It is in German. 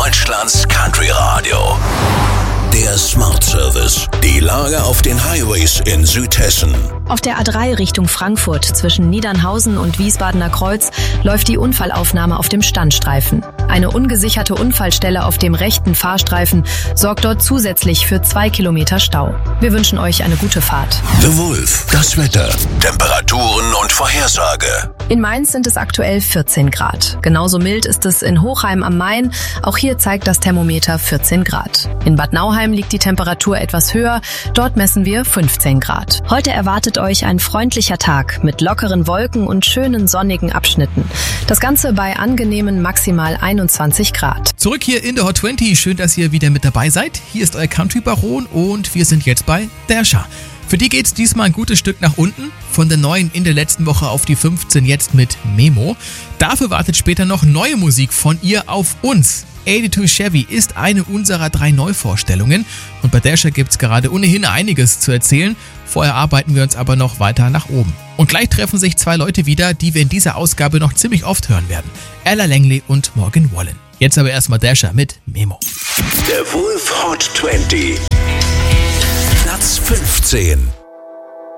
Deutschlands Country Radio. Der Smart Service. Die Lage auf den Highways in Südhessen. Auf der A3 Richtung Frankfurt zwischen Niedernhausen und Wiesbadener Kreuz läuft die Unfallaufnahme auf dem Standstreifen. Eine ungesicherte Unfallstelle auf dem rechten Fahrstreifen sorgt dort zusätzlich für 2 Kilometer Stau. Wir wünschen euch eine gute Fahrt. The Wolf. Das Wetter. Temperaturen und Vorhersage. In Mainz sind es aktuell 14 Grad. Genauso mild ist es in Hochheim am Main. Auch hier zeigt das Thermometer 14 Grad. In Bad Nauheim liegt die Temperatur etwas höher. Dort messen wir 15 Grad. Heute erwartet euch ein freundlicher Tag mit lockeren Wolken und schönen sonnigen Abschnitten. Das Ganze bei angenehmen maximal 21 Grad. Zurück hier in der Hot 20. Schön, dass ihr wieder mit dabei seid. Hier ist euer Country Baron und wir sind jetzt bei Dersha. Für die geht's diesmal ein gutes Stück nach unten. Von der 9 in der letzten Woche auf die 15 jetzt mit Memo. Dafür wartet später noch neue Musik von ihr auf uns. 82 Chevy ist eine unserer 3 Neuvorstellungen und bei Dersha gibt's gerade ohnehin einiges zu erzählen. Vorher arbeiten wir uns aber noch weiter nach oben. Und gleich treffen sich 2 Leute wieder, die wir in dieser Ausgabe noch ziemlich oft hören werden. Ella Langley und Morgan Wallen. Jetzt aber erstmal Dersha mit Memo. Der Wolf Hot 20. Platz 15.